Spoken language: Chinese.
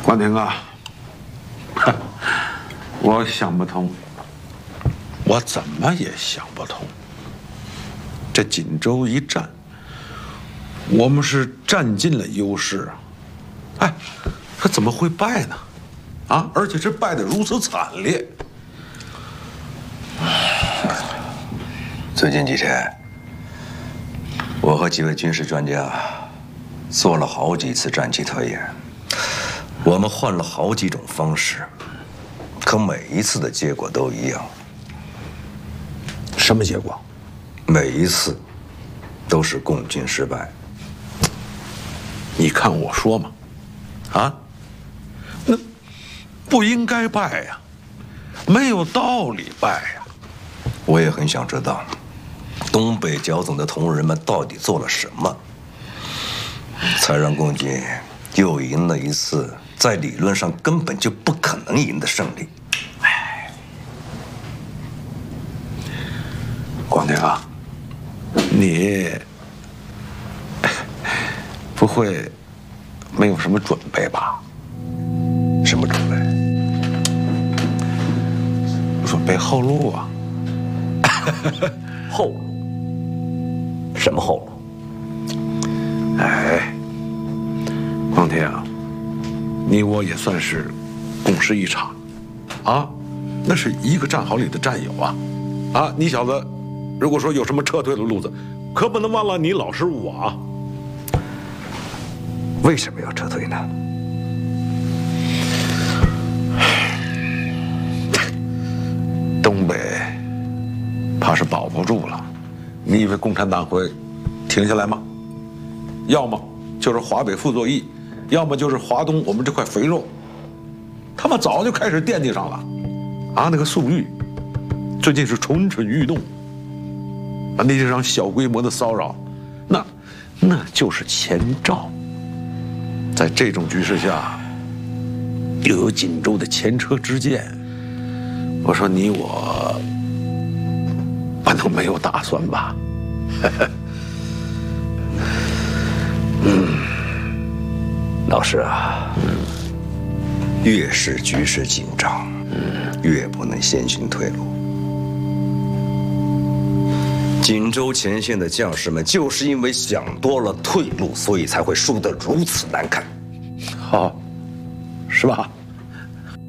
关廷啊，我想不通，我怎么也想不通。这锦州一战，我们是占尽了优势，哎，他怎么会败呢？啊，而且是败得如此惨烈。 最近几天，我和几位军事专家做了好几次战棋推演，我们换了好几种方式，可每一次的结果都一样。 什么结果？ 每一次都是共军失败。 你看我说嘛，啊，那不应该败呀，没有道理败呀。 我也很想知道，东北剿总的同仁们到底做了什么，才让共军又赢了一次在理论上根本就不可能赢的胜利。 广廷啊，你不会没有什么准备吧？ 什么准备？ 准备后路啊。 后路？什么后路？ 哎，广廷啊，你我也算是共事一场，啊，那是一个战壕里的战友啊，啊，你小子，如果说有什么撤退的路子，可不能忘了你老师我啊。 为什么要撤退呢？ 东北怕是保不住了，你以为共产党会停下来吗？要么就是华北傅作义，要么就是华东我们这块肥肉，他们早就开始惦记上了。啊，那个粟裕最近是蠢蠢欲动，啊，那这场小规模的骚扰，那就是前兆。在这种局势下，又有锦州的前车之鉴，我说你我不能没有打算吧？ 老师啊，越是局势紧张，越不能先行退路。锦州前线的将士们就是因为想多了退路，所以才会输得如此难看。 好，是吧？